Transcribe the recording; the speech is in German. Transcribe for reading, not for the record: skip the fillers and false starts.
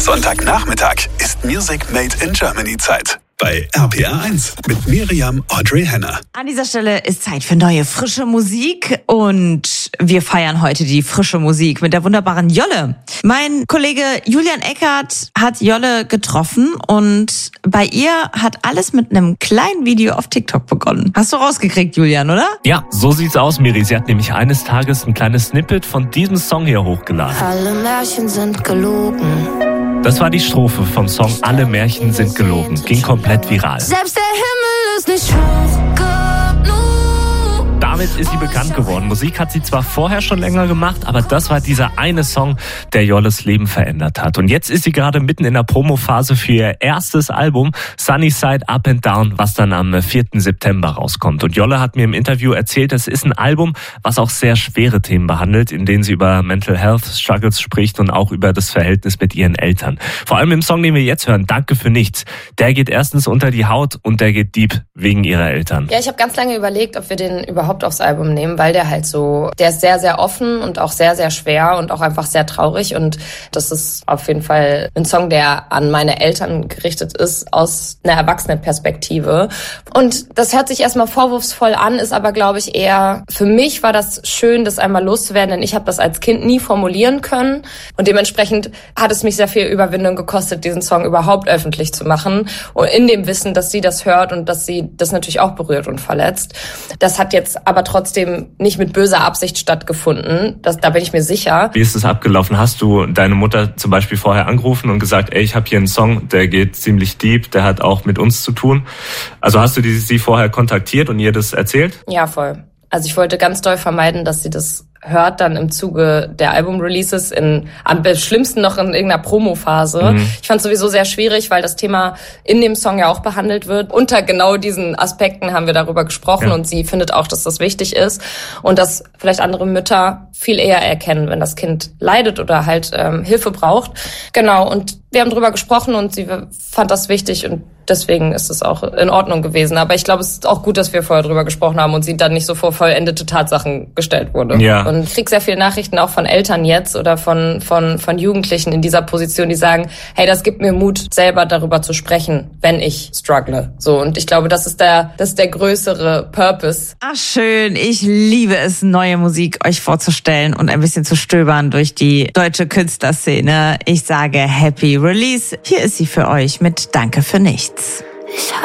Sonntagnachmittag ist Music Made in Germany Zeit. Bei RPR1 mit Miriam Audrey Henner. An dieser Stelle ist Zeit für neue, frische Musik. Und wir feiern heute die frische Musik mit der wunderbaren Jolle. Mein Kollege Julian Eckert hat Jolle getroffen und bei ihr hat alles mit einem kleinen Video auf TikTok begonnen. Hast du rausgekriegt, Julian, oder? Ja, so sieht's aus, Miri. Sie hat nämlich eines Tages ein kleines Snippet von diesem Song hier hochgeladen. Alle Märchen sind gelogen. Das war die Strophe vom Song Alle Märchen sind gelogen. Ging komplett viral. Selbst der Himmel ist nicht hoch genug. Damit ist sie bekannt geworden. Musik hat sie zwar vorher schon länger gemacht, aber das war dieser eine Song, der Jolles Leben verändert hat. Und jetzt ist sie gerade mitten in der Promophase für ihr erstes Album Sunny Side Up and Down, was dann am 4. September rauskommt. Und Jolle hat mir im Interview erzählt, es ist ein Album, was auch sehr schwere Themen behandelt, in denen sie über Mental Health Struggles spricht und auch über das Verhältnis mit ihren Eltern. Vor allem im Song, den wir jetzt hören, Danke für nichts. Der geht erstens unter die Haut und der geht deep wegen ihrer Eltern. Ja, ich habe ganz lange überlegt, ob wir den überhaupt aufs Album nehmen, weil der halt so, der ist sehr, sehr offen und auch sehr, sehr schwer und auch einfach sehr traurig. Und das ist auf jeden Fall ein Song, der an meine Eltern gerichtet ist, aus einer Erwachsenenperspektive. Und das hört sich erstmal vorwurfsvoll an, ist aber, glaube ich, eher, für mich war das schön, das einmal loszuwerden, denn ich habe das als Kind nie formulieren können. Und dementsprechend hat es mich sehr viel Überwindung gekostet, diesen Song überhaupt öffentlich zu machen. Und in dem Wissen, dass sie das hört und dass sie das natürlich auch berührt und verletzt. Das hat jetzt aber trotzdem nicht mit böser Absicht stattgefunden. Da bin ich mir sicher. Wie ist es abgelaufen? Hast du deine Mutter zum Beispiel vorher angerufen und gesagt, ey, ich habe hier einen Song, der geht ziemlich deep, der hat auch mit uns zu tun? Also hast du sie vorher kontaktiert und ihr das erzählt? Ja, voll. Also ich wollte ganz doll vermeiden, dass sie das hört dann im Zuge der Album-Releases am schlimmsten noch in irgendeiner Promo-Phase. Ich fand es sowieso sehr schwierig, weil das Thema in dem Song ja auch behandelt wird. Unter genau diesen Aspekten haben wir darüber gesprochen und sie findet auch, dass das wichtig ist und dass vielleicht andere Mütter viel eher erkennen, wenn das Kind leidet oder halt Hilfe braucht. Genau, und wir haben drüber gesprochen und sie fand das wichtig und deswegen ist es auch in Ordnung gewesen. Aber ich glaube, es ist auch gut, dass wir vorher drüber gesprochen haben und sie dann nicht so vor vollendete Tatsachen gestellt wurde. Ja. Und ich kriege sehr viele Nachrichten auch von Eltern jetzt oder von Jugendlichen in dieser Position, die sagen, hey, das gibt mir Mut, selber darüber zu sprechen, wenn ich struggle. So, und ich glaube, das ist der größere Purpose. Ach schön, ich liebe es, neue Musik euch vorzustellen und ein bisschen zu stöbern durch die deutsche Künstlerszene. Ich sage Happy Release. Hier ist sie für euch mit Danke für nichts.